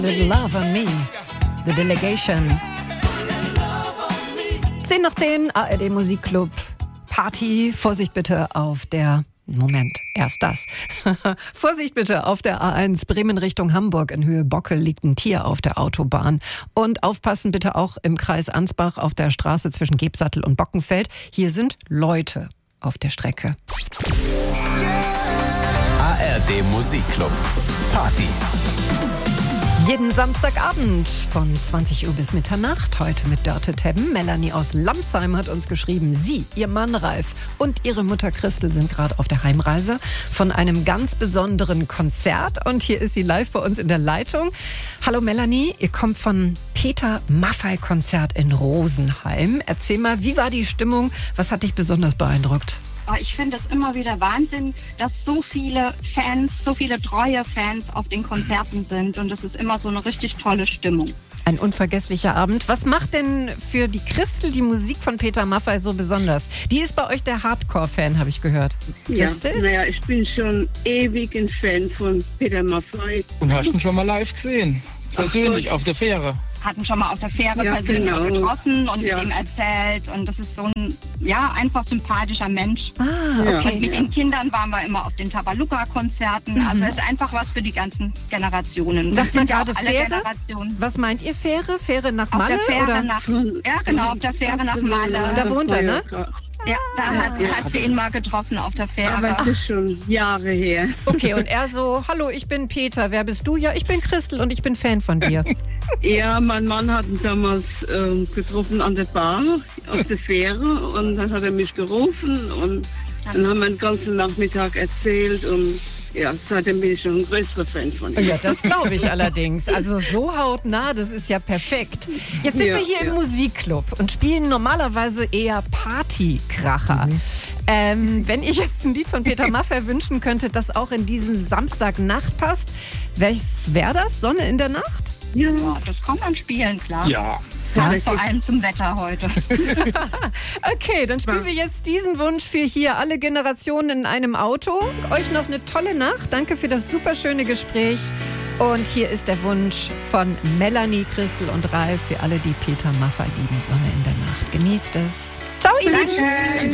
Little Love on Me, The Delegation. 10 nach 10, ARD Musikclub, Party. Vorsicht bitte auf der... Moment, erst das. Vorsicht bitte, auf der A1 Bremen Richtung Hamburg in Höhe Bockel liegt ein Tier auf der Autobahn. Und aufpassen bitte auch im Kreis Ansbach auf der Straße zwischen Gebsattel und Bockenfeld. Hier sind Leute auf der Strecke. ARD Musikclub, Party. Jeden Samstagabend von 20 Uhr bis Mitternacht. Heute mit Dörte Tebben. Melanie aus Lamsheim hat uns geschrieben, sie, ihr Mann Ralf und ihre Mutter Christel sind gerade auf der Heimreise von einem ganz besonderen Konzert. Und hier ist sie live bei uns in der Leitung. Hallo Melanie, ihr kommt von Peter Maffay Konzert in Rosenheim. Erzähl mal, wie war die Stimmung? Was hat dich besonders beeindruckt? Ich finde es immer wieder Wahnsinn, dass so viele Fans, so viele treue Fans auf den Konzerten sind. Und es ist immer so eine richtig tolle Stimmung. Ein unvergesslicher Abend. Was macht denn für die Christel die Musik von Peter Maffay so besonders? Die ist bei euch der Hardcore-Fan, habe ich gehört. Christel? Ja, ich bin schon ewig ein Fan von Peter Maffay. Und hast ihn schon mal live gesehen? Persönlich, auf der Fähre? Hatten schon mal auf der Fähre persönlich getroffen und mit ihm erzählt. Und das ist so ein, einfach sympathischer Mensch. Okay. Und mit den Kindern waren wir immer auf den Tabaluga-Konzerten. Also es ist einfach was für die ganzen Generationen. Sagt man ja gerade alle Fähre? Generationen. Was meint ihr, Fähre? Fähre nach Malle? Auf der Fähre oder? auf der Fähre nach Malle. Da wohnt er, ne? Ja, da hat sie ihn mal getroffen auf der Fähre. Aber es ist schon Jahre her. Okay, und er so, hallo, ich bin Peter, wer bist du? Ja, ich bin Christel und ich bin Fan von dir. Ja, mein Mann hat ihn damals getroffen an der Bar auf der Fähre und dann hat er mich gerufen und dann haben wir den ganzen Nachmittag erzählt und ja, seitdem bin ich schon ein größerer Fan von ihm. Ja, das glaube ich allerdings. Also so hautnah, das ist ja perfekt. Jetzt sind wir hier im Musikclub und spielen normalerweise eher Partykracher. Wenn ich jetzt ein Lied von Peter Maffay wünschen könnte, das auch in diesen Samstagnacht passt, welches wäre das? Sonne in der Nacht? Ja, das kann man spielen, klar. Ja. Passt vor allem zum Wetter heute. Okay, dann spielen wir jetzt diesen Wunsch für hier alle Generationen in einem Auto. Euch noch eine tolle Nacht. Danke für das super schöne Gespräch. Und hier ist der Wunsch von Melanie, Christel und Ralf für alle, die Peter Maffay lieben. Sonne in der Nacht. Genießt es. Ciao, ihr Lieben.